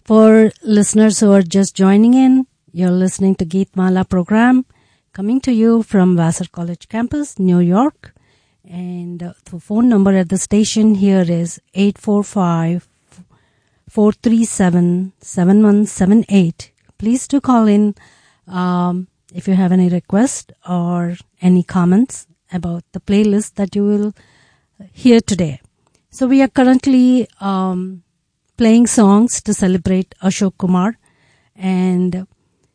For listeners who are just joining in, you're listening to Geet Mala program coming to you from Vassar College campus, New York. And the phone number at the station here is 845-437-7178. Please do call in if you have any requests or any comments about the playlist that you will hear today. So we are currently playing songs to celebrate Ashok Kumar. And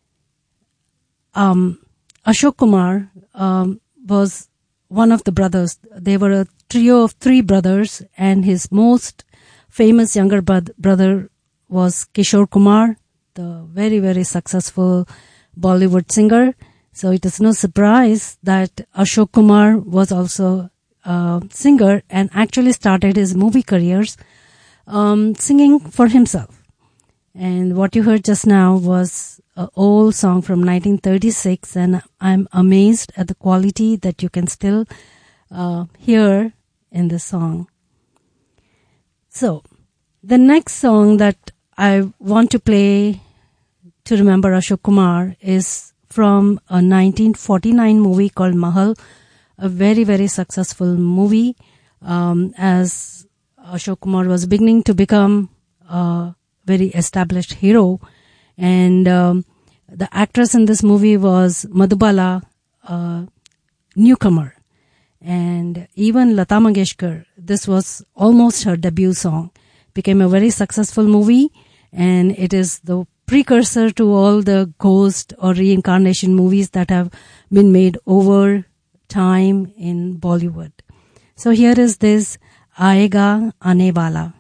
Ashok Kumar was one of the brothers. They were a trio of three brothers, and his most famous younger brother was Kishore Kumar, the very, very successful Bollywood singer. So it is no surprise that Ashok Kumar was also a singer and actually started his movie careers singing for himself. And what you heard just now was an old song from 1936, and I'm amazed at the quality that you can still hear in the song. So, the next song that I want to play to remember Ashok Kumar is from a 1949 movie called Mahal, a very, very successful movie as Ashok Kumar was beginning to become a very established hero. And the actress in this movie was Madhubala, a newcomer. And even Lata Mangeshkar, this was almost her debut song, became a very successful movie. And it is the precursor to all the ghost or reincarnation movies that have been made over time in Bollywood. So here is this Aayega Aane Wala.